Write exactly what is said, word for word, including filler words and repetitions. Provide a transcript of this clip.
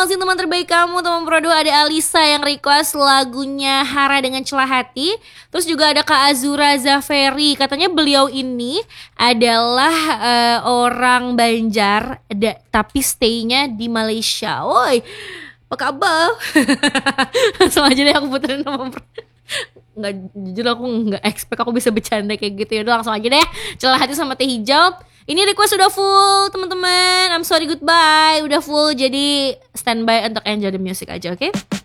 kasih teman terbaik kamu, teman Pro dua, ada Alisa yang request lagunya Hara dengan Celah Hati. Terus juga ada Kak Azura Zaferi, katanya beliau ini adalah uh, orang Banjar da- tapi stay-nya di Malaysia. Woi, apa kabar? Langsung aja deh aku puterin teman Pro. Nggak, jujur aku nggak expect aku bisa bercanda kayak gitu. Ya udah langsung aja deh, Celah Hati sama Teh Hijau. Ini request udah full teman-teman. I'm sorry goodbye, udah full, jadi standby untuk enjoy the music aja, oke? Okay?